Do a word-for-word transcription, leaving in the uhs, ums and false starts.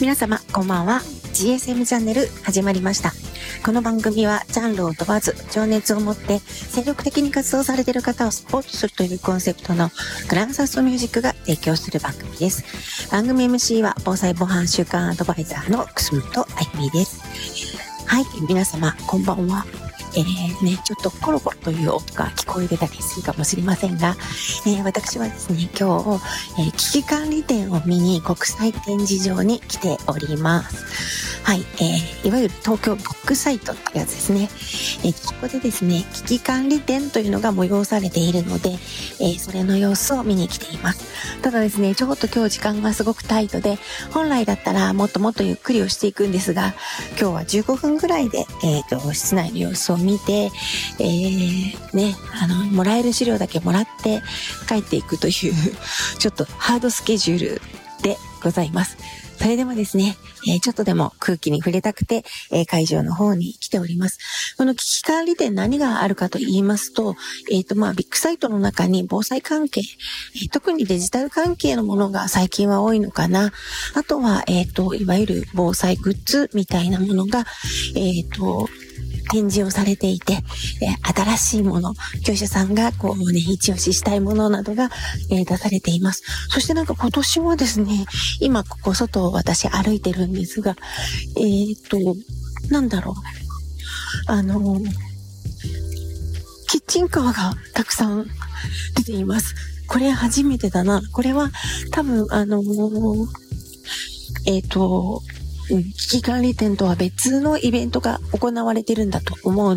皆様こんばんは。 ジーエスエム チャンネル始まりました。この番組はジャンルを問わず情熱を持って精力的に活動されている方をサポートするというコンセプトのグランサストミュージックが提供する番組です。番組 エムシー は防災防犯週間アドバイザーの楠本あゆみです。はい、皆様こんばんは。えーね、ちょっとコロコロという音が聞こえてたりするかもしれませんが、えー、私はですね、今日、えー、危機管理展を見に国際展示場に来ております。はい、えー、いわゆる東京ブックサイトってやつですね。えー、ここでですね、危機管理展というのが催されているので、えー、それの様子を見に来ています。ただですね、ちょっと今日時間がすごくタイトで、本来だったらもっともっとゆっくりをしていくんですが、今日はじゅうごふんぐらいで、えーと、室内の様子を見て、えー、ね、あの、もらえる資料だけもらって帰っていくという、ちょっとハードスケジュールでございます。それでもですね、えー、ちょっとでも空気に触れたくて、えー、会場の方に来ております。この危機管理展何があるかと言いますと、えっと、まあ、ビッグサイトの中に防災関係、えー、特にデジタル関係のものが最近は多いのかな。あとは、えっと、いわゆる防災グッズみたいなものが、えっと、展示をされていて、えー、新しいもの、業者さんがこうね、一押ししたいものなどが、えー、出されています。そしてなんか今年はですね、今ここ外を私歩いてるんですが、えー、っと、なんだろう、あの、キッチンカーがたくさん出ています。これ初めてだな。これは多分あの、えー、っと、危機管理展とは別のイベントが行われてるんだと思う